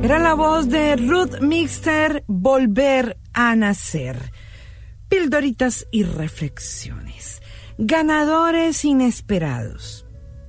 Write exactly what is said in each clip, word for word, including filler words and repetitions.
Era la voz de Ruth Mixter, Volver a Nacer. Pildoritas y reflexiones. Ganadores inesperados.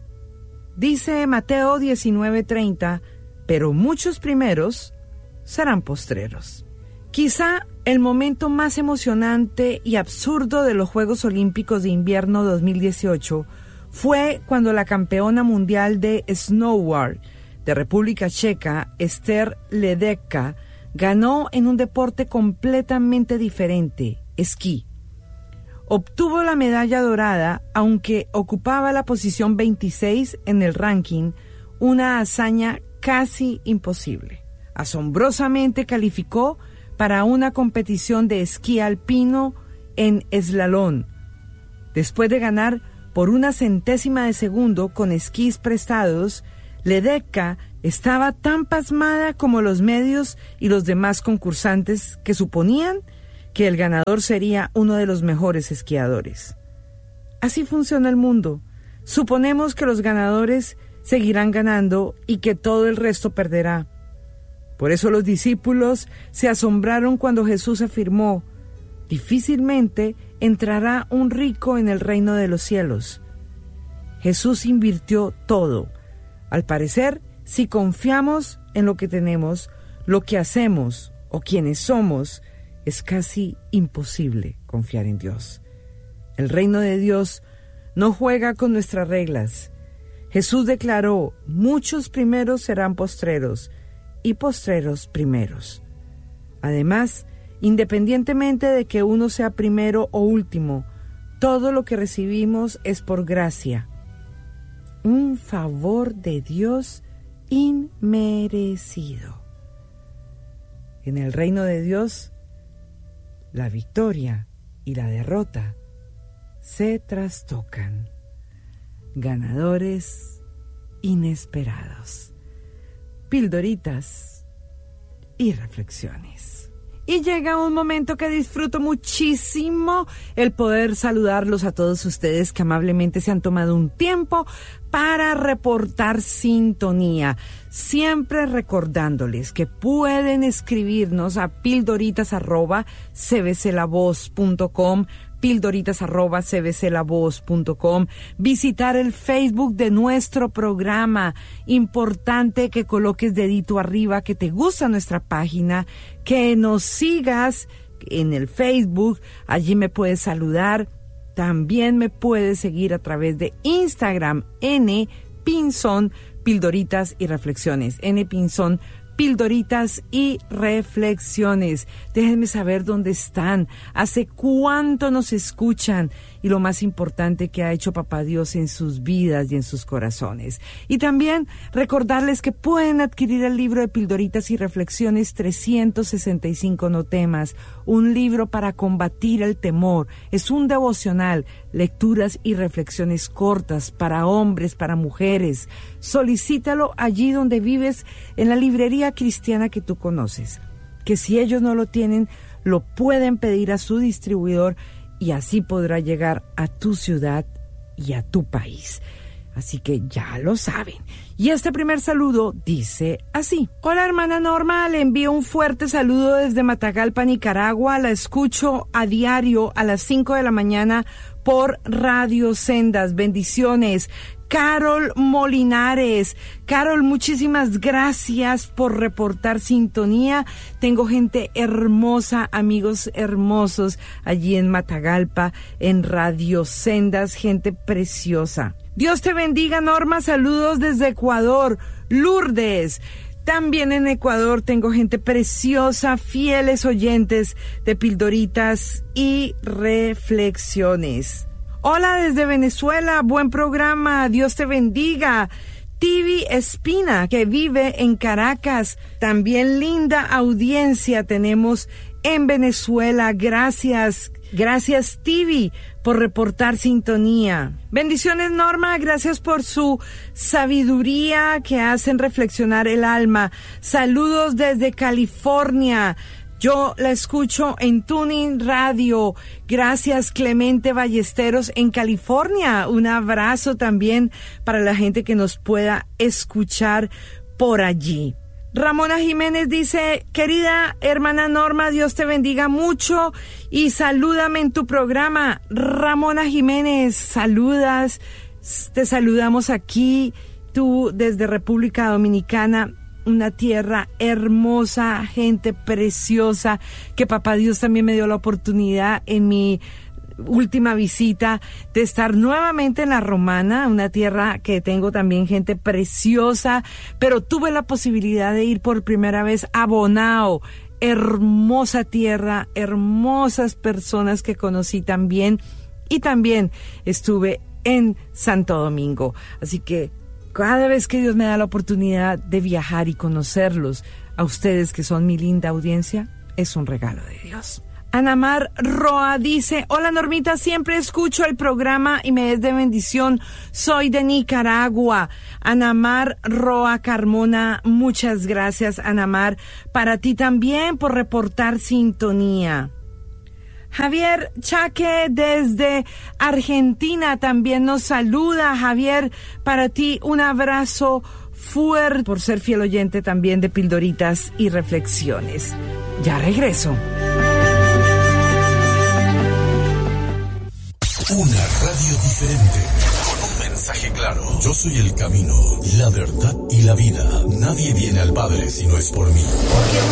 Dice Mateo diecinueve treinta, pero muchos primeros serán postreros. Quizá el momento más emocionante y absurdo de los Juegos Olímpicos de Invierno dos mil dieciocho fue cuando la campeona mundial de snowboard de República Checa, Ester Ledecka, ganó en un deporte completamente diferente, esquí. Obtuvo la medalla dorada, aunque ocupaba la posición veintiséis en el ranking, una hazaña casi imposible. Asombrosamente calificó para una competición de esquí alpino en eslalon, después de ganar por una centésima de segundo con esquís prestados. Ledecka estaba tan pasmada como los medios y los demás concursantes, que suponían que el ganador sería uno de los mejores esquiadores. Así funciona el mundo. Suponemos que los ganadores seguirán ganando y que todo el resto perderá. Por eso los discípulos se asombraron cuando Jesús afirmó: difícilmente entrará un rico en el reino de los cielos. Jesús invirtió todo. Al parecer, si confiamos en lo que tenemos, lo que hacemos o quienes somos, es casi imposible confiar en Dios. El reino de Dios no juega con nuestras reglas. Jesús declaró: muchos primeros serán postreros y postreros primeros. Además, independientemente de que uno sea primero o último, todo lo que recibimos es por gracia. Un favor de Dios inmerecido. En el reino de Dios, la victoria y la derrota se trastocan. Ganadores inesperados. Pildoritas y reflexiones. Y llega un momento que disfruto muchísimo, el poder saludarlos a todos ustedes que amablemente se han tomado un tiempo para reportar sintonía. Siempre recordándoles que pueden escribirnos a pildoritas arroba c b c la voz punto com, pildoritas arroba c b c la voz punto com, visitar el Facebook de nuestro programa. Importante que coloques dedito arriba, que te gusta nuestra página, que nos sigas en el Facebook, allí me puedes saludar. También me puedes seguir a través de Instagram, N Pinzón, Pildoritas y Reflexiones. N Pinzón, Pildoritas y Reflexiones. Déjenme saber dónde están, hace cuánto nos escuchan y lo más importante que ha hecho Papá Dios en sus vidas y en sus corazones. Y también recordarles que pueden adquirir el libro de Pildoritas y Reflexiones, trescientos sesenta y cinco no temas, un libro para combatir el temor. Es un devocional, lecturas y reflexiones cortas para hombres, para mujeres. Solicítalo allí donde vives, en la librería cristiana que tú conoces, que si ellos no lo tienen, lo pueden pedir a su distribuidor y así podrá llegar a tu ciudad y a tu país. Así que ya lo saben. Y este primer saludo dice así: hola hermana Norma, le envío un fuerte saludo desde Matagalpa, Nicaragua. La escucho a diario a las cinco de la mañana por Radio Sendas. Bendiciones. Carol Molinares. Carol, muchísimas gracias por reportar sintonía. Tengo gente hermosa, amigos hermosos allí en Matagalpa, en Radio Sendas, gente preciosa. Dios te bendiga, Norma. Saludos desde Ecuador. Lourdes. También en Ecuador tengo gente preciosa, fieles oyentes de Pildoritas y Reflexiones. Hola desde Venezuela, buen programa, Dios te bendiga. Tibi Espina, que vive en Caracas, también linda audiencia tenemos en Venezuela. Gracias, gracias Tibi por reportar sintonía. Bendiciones Norma, gracias por su sabiduría que hacen reflexionar el alma. Saludos desde California. Yo la escucho en Tuning Radio. Gracias, Clemente Ballesteros en California. Un abrazo también para la gente que nos pueda escuchar por allí. Ramona Jiménez dice, querida hermana Norma, Dios te bendiga mucho y salúdame en tu programa. Ramona Jiménez, saludas, te saludamos aquí, tú desde República Dominicana, una tierra hermosa, gente preciosa, que papá Dios también me dio la oportunidad en mi última visita de estar nuevamente en La Romana, una tierra que tengo también gente preciosa, pero tuve la posibilidad de ir por primera vez a Bonao, hermosa tierra, hermosas personas que conocí también, y también estuve en Santo Domingo, así que cada vez que Dios me da la oportunidad de viajar y conocerlos, a ustedes que son mi linda audiencia, es un regalo de Dios. Anamar Roa dice, hola Normita, siempre escucho el programa y me es de bendición, soy de Nicaragua. Anamar Roa Carmona, muchas gracias Anamar, para ti también por reportar sintonía. Javier Chaque desde Argentina también nos saluda. Javier, para ti un abrazo fuerte por ser fiel oyente también de Pildoritas y Reflexiones. Ya regreso. Una radio diferente, con un mensaje claro. Yo soy el camino, la verdad y la vida. Nadie viene al Padre si no es por mí.